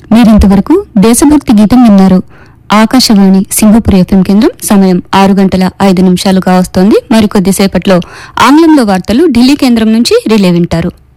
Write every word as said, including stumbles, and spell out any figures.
మీరింతవరకు దేశభక్తి గీతం విన్నారు. ఆకాశవాణి సింహపురి ఎఫ్ఎం కేంద్రం. సమయం ఆరు గంటల ఐదు నిమిషాలుగా వస్తోంది. మరికొద్దిసేపట్లో ఆంగ్లంలో వార్తలు ఢిల్లీ కేంద్రం నుంచి రిలే వింటారు.